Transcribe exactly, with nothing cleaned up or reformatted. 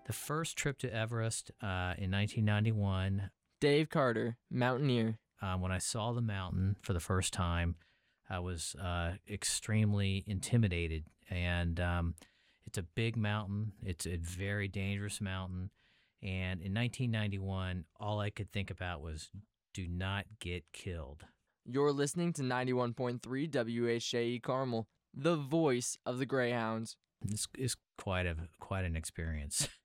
The first trip to Everest uh, in nineteen ninety-one. Dave Carter, mountaineer. Um, when I saw the mountain for the first time, I was uh, extremely intimidated. And um, it's a big mountain. It's a very dangerous mountain. And in nineteen ninety-one, all I could think about was, do not get killed. You're listening to ninety-one point three W H J E Carmel, the voice of the Greyhounds. This is quite a quite an experience.